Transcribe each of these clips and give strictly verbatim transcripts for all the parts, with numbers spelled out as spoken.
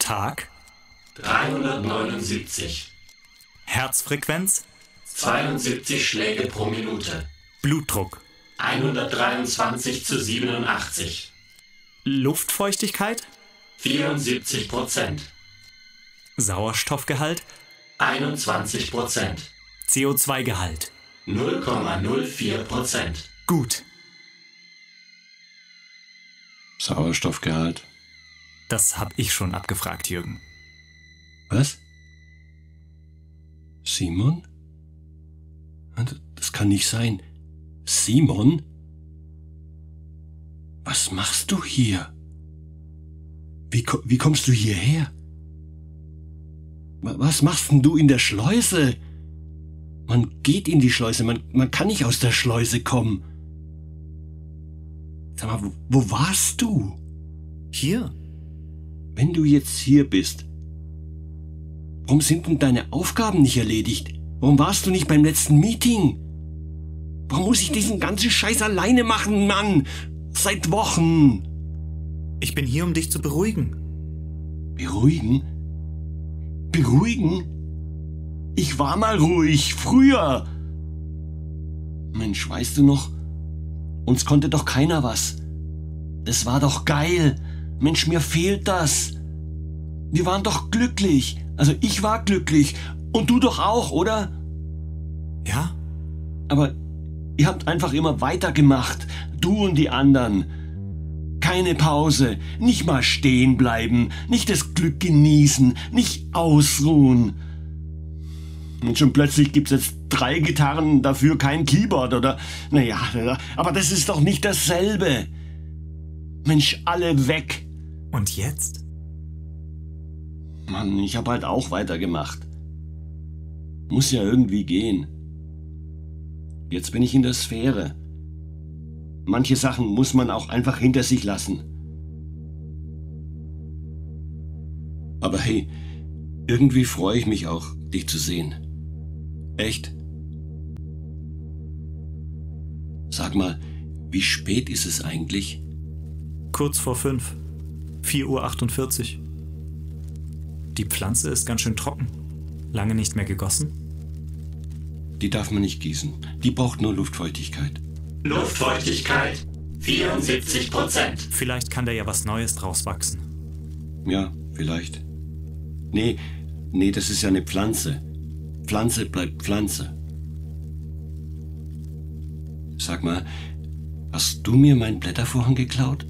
Tag dreihundertneunundsiebzig. Herzfrequenz zweiundsiebzig Schläge pro Minute. Blutdruck hundertdreiundzwanzig zu siebenundachtzig. Luftfeuchtigkeit vierundsiebzig Prozent. Sauerstoffgehalt einundzwanzig Prozent. C O zwei Gehalt null Komma null vier Prozent. Gut. Sauerstoffgehalt. Das hab ich schon abgefragt, Jürgen. Was? Simon? Das kann nicht sein. Simon? Was machst du hier? Wie, wie kommst du hierher? Was machst denn du in der Schleuse? Man geht in die Schleuse, man, man kann nicht aus der Schleuse kommen. Sag mal, wo, wo warst du? Hier. Wenn du jetzt hier bist, warum sind denn deine Aufgaben nicht erledigt? Warum warst du nicht beim letzten Meeting? Warum muss ich diesen ganzen Scheiß alleine machen, Mann? Seit Wochen. Ich bin hier, um dich zu beruhigen. Beruhigen? Beruhigen? Ich war mal ruhig, früher. Mensch, weißt du noch? Uns konnte doch keiner was. Das war doch geil. Mensch, mir fehlt das. Wir waren doch glücklich. Also ich war glücklich. Und du doch auch, oder? Ja? Aber ihr habt einfach immer weitergemacht. Du und die anderen. Keine Pause. Nicht mal stehen bleiben. Nicht das Glück genießen. Nicht ausruhen. Und schon plötzlich gibt's jetzt drei Gitarren, dafür kein Keyboard, oder? Naja, aber das ist doch nicht dasselbe. Mensch, alle weg. Und jetzt? Mann, ich hab halt auch weitergemacht. Muss ja irgendwie gehen. Jetzt bin ich in der Sphäre. Manche Sachen muss man auch einfach hinter sich lassen. Aber hey, irgendwie freue ich mich auch, dich zu sehen. Echt? Sag mal, wie spät ist es eigentlich? Kurz vor fünf. vier Uhr achtundvierzig. Die Pflanze ist ganz schön trocken. Lange nicht mehr gegossen? Die darf man nicht gießen. Die braucht nur Luftfeuchtigkeit. Luftfeuchtigkeit vierundsiebzig Prozent. Vielleicht kann da ja was Neues draus wachsen. Ja, vielleicht. Nee, nee, das ist ja eine Pflanze. Pflanze bleibt Pflanze. Sag mal, hast du mir meinen Blättervorhang geklaut?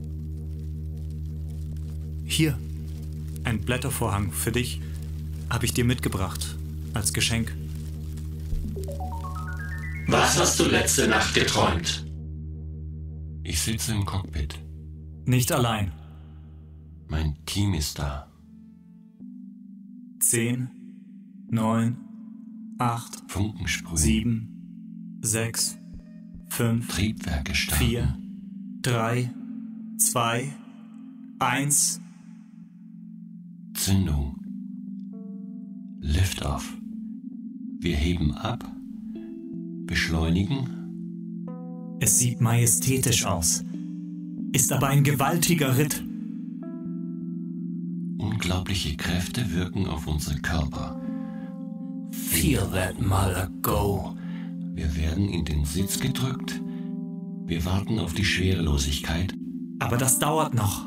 Hier, ein Blättervorhang für dich, habe ich dir mitgebracht, als Geschenk. Was hast du letzte Nacht geträumt? Ich sitze im Cockpit. Nicht allein. Mein Team ist da. Zehn, neun, acht, Funken sprühen. sieben, sechs, fünf, Triebwerke starten. vier, drei, zwei, eins. Zündung. Liftoff. Wir heben ab. Beschleunigen. Es sieht majestätisch aus, ist aber ein gewaltiger Ritt. Unglaubliche Kräfte wirken auf unsere Körper. Feel that mother go. Wir werden in den Sitz gedrückt. Wir warten auf die Schwerelosigkeit. Aber das dauert noch.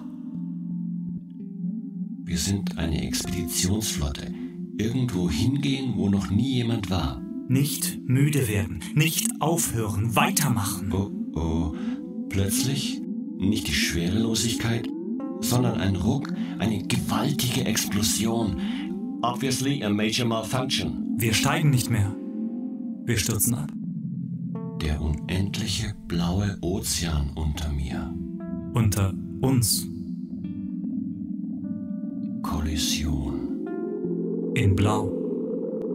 Wir sind eine Expeditionsflotte. Irgendwo hingehen, wo noch nie jemand war. Nicht müde werden, nicht aufhören, weitermachen. Oh, oh. Plötzlich nicht die Schwerelosigkeit, sondern ein Ruck, eine gewaltige Explosion. Obviously a major malfunction. Wir steigen nicht mehr. Wir stürzen ab. Der unendliche blaue Ozean unter mir. Unter uns. Kollision. In Blau.